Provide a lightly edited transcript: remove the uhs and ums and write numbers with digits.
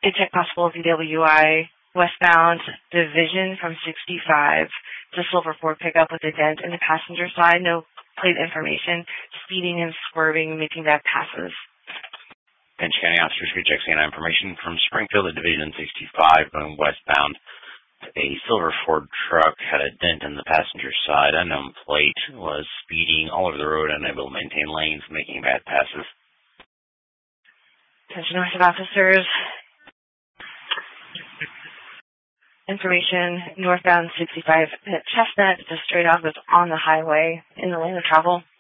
Check possible DWI westbound division from 65. It's a silver Ford pickup with a dent in the passenger side. No plate information. Speeding and swerving, making bad passes. Pinch County officers recheck CNI information from Springfield at Division 65 going westbound. A silver Ford truck had a dent in the passenger side. Unknown plate was speeding all over the road, unable to maintain lanes, making bad passes. Attention north officers. Information northbound 65 at Chestnut, just straight off is on the highway in the lane of travel.